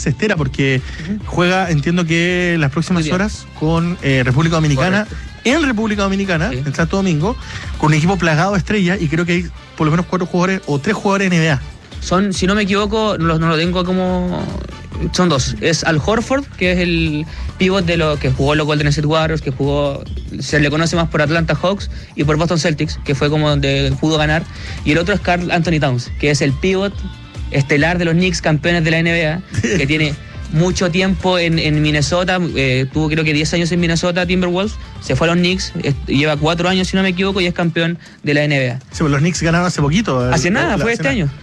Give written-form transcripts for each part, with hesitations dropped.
cestera, porque juega, entiendo que las próximas horas con República Dominicana. Correcto. En República Dominicana, en Santo Domingo, con un equipo plagado de estrellas, y creo que hay por lo menos 4 jugadores o 3 jugadores NBA. Son, si no me equivoco, no lo tengo como... Son 2. Es Al Horford, que es el pivot de lo que jugó los Golden State Warriors, que jugó, se le conoce más por Atlanta Hawks y por Boston Celtics, que fue como donde pudo ganar. Y el otro es Karl Anthony Towns, que es el pivot estelar de los Knicks, campeones de la NBA, que tiene mucho tiempo en Minnesota, tuvo creo que 10 años en Minnesota, Timberwolves, se fue a los Knicks, lleva 4 años si no me equivoco y es campeón de la NBA. Sí, pues los Knicks ganaron hace poquito. Hace nada, fue este año.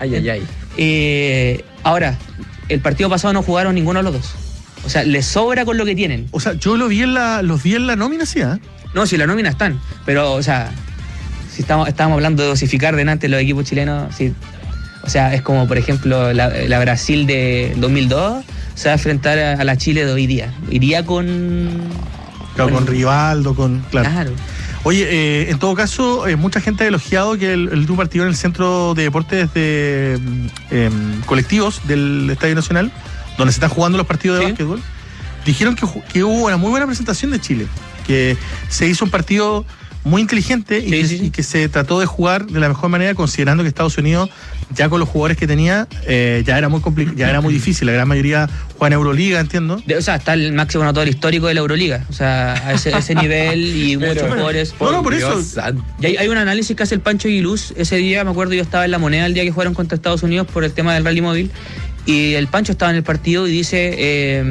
Ahora, el partido pasado no jugaron ninguno de los dos. O sea, les sobra con lo que tienen. O sea, yo los vi en la nómina, sí, ¿eh? No, si la nómina están, pero, o sea, si estábamos hablando de dosificar delante de los equipos chilenos, sí. O sea, es como, por ejemplo, la Brasil de 2002 se va a enfrentar a la Chile de hoy día. Iría con... Claro, con Rivaldo, con... Claro. Oye, en todo caso, mucha gente ha elogiado que el último partido en el Centro de Deportes de colectivos del Estadio Nacional, donde se están jugando los partidos de básquetbol, dijeron que hubo una muy buena presentación de Chile, que se hizo un partido muy inteligente y que se trató de jugar de la mejor manera, considerando que Estados Unidos, ya con los jugadores que tenía, ya era muy difícil. La gran mayoría juega en Euroliga, entiendo. O sea, está el máximo anotador histórico de la Euroliga. O sea, a ese nivel y muchos jugadores. No, por eso. Y hay un análisis que hace el Pancho Aguiluz. Ese día, me acuerdo, yo estaba en La Moneda el día que jugaron contra Estados Unidos por el tema del rally móvil. Y el Pancho estaba en el partido y dice,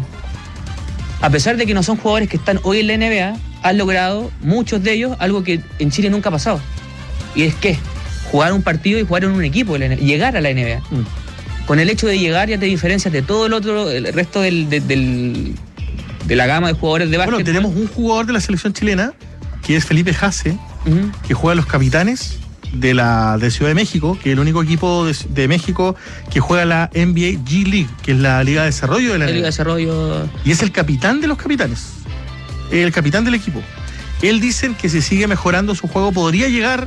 a pesar de que no son jugadores que están hoy en la NBA, han logrado, muchos de ellos, algo que en Chile nunca ha pasado. Y es que jugar un partido y jugar en un equipo, llegar a la NBA. Con el hecho de llegar ya te diferencias de todo el resto de la gama de jugadores de básquet. Bueno, tenemos un jugador de la selección chilena, que es Felipe Jase, que juega a los Capitanes de Ciudad de México, que es el único equipo de México que juega la NBA G League, que es la Liga de Desarrollo de la NBA. Liga de Desarrollo. Y es el capitán de los Capitanes, el capitán del equipo. Él dice que si sigue mejorando su juego podría llegar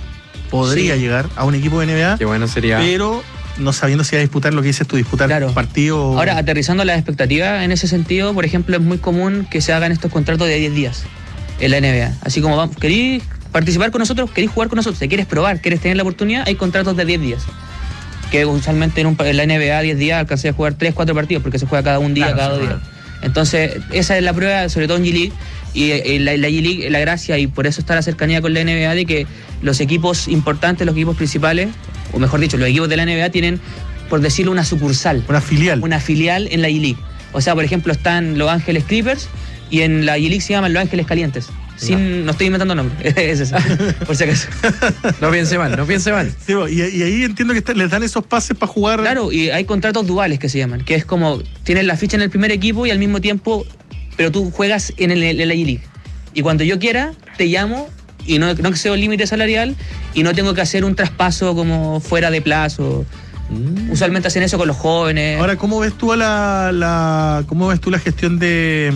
a un equipo de NBA. Qué bueno sería. Pero no sabiendo si va a disputar lo que dices tú, disputar partido. Ahora, aterrizando las expectativas en ese sentido, por ejemplo, es muy común que se hagan estos contratos de 10 días en la NBA. Así como, vamos, ¿querís participar con nosotros? ¿Querés jugar con nosotros? ¿Te quieres probar? ¿Quieres tener la oportunidad? Hay contratos de 10 días. Que usualmente en la NBA 10 días alcancé a jugar 3-4 partidos porque se juega cada un día, cada 2 días. Entonces, esa es la prueba, sobre todo en G-League. Y la G-League, la gracia, y por eso está la cercanía con la NBA, de que los equipos importantes, los equipos principales, o mejor dicho, los equipos de la NBA tienen, por decirlo, una sucursal. Una filial. Una filial en la G-League. O sea, por ejemplo, están Los Ángeles Clippers y en la G-League se llaman Los Ángeles Calientes. No estoy inventando nombres, es eso, por si acaso. No piense mal. Sí, y ahí entiendo que les dan esos pases para jugar. Claro, y hay contratos duales que se llaman, que es como, tienes la ficha en el primer equipo y al mismo tiempo, pero tú juegas en la G-League. Y cuando yo quiera, te llamo y no excedo el límite salarial y no tengo que hacer un traspaso como fuera de plazo. Usualmente hacen eso con los jóvenes. Ahora, ¿cómo ves tú la gestión de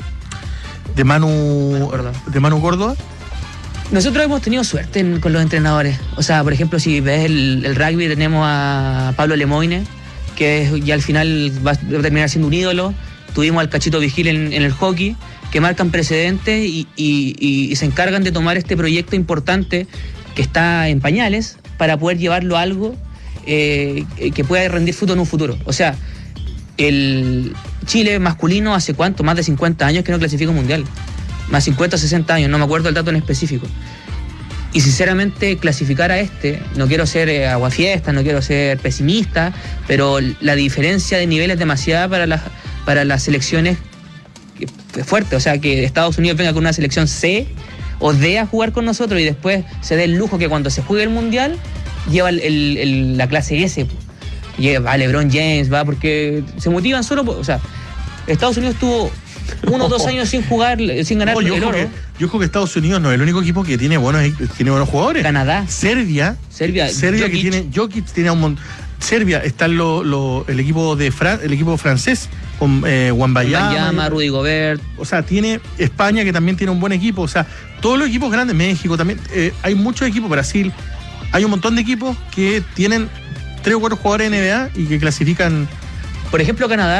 Manu Córdoba? Nosotros hemos tenido suerte con los entrenadores. O sea, por ejemplo, si ves el rugby, tenemos a Pablo Lemoine, que ya al final va a terminar siendo un ídolo. Tuvimos al Cachito Vigil en el hockey, que marcan precedentes y se encargan de tomar este proyecto importante que está en pañales para poder llevarlo a algo que pueda rendir fruto en un futuro. O sea, el Chile masculino hace ¿cuánto? Más de 50 años que no clasifica un mundial. Más 50 o 60 años, no me acuerdo el dato en específico. Y sinceramente clasificar a no quiero ser aguafiesta, no quiero ser pesimista, pero la diferencia de nivel es demasiada para las selecciones fuertes. O sea, que Estados Unidos venga con una selección C o D a jugar con nosotros y después se dé el lujo que cuando se juegue el mundial lleva la clase S. Va LeBron James, va porque se motivan solo. O sea, Estados Unidos tuvo 1 o 2 años sin jugar, sin ganar el oro. Yo creo que Estados Unidos no es el único equipo que tiene buenos jugadores. Canadá. Serbia Jokic. Que tiene Jokic, tiene un montón. Serbia está el equipo francés con Wembanyama, Rudy Gobert. O sea, tiene España, que también tiene un buen equipo. O sea, todos los equipos grandes, México también, hay muchos equipos, Brasil, hay un montón de equipos que tienen 3 o 4 jugadores de NBA y que clasifican. Por ejemplo, Canadá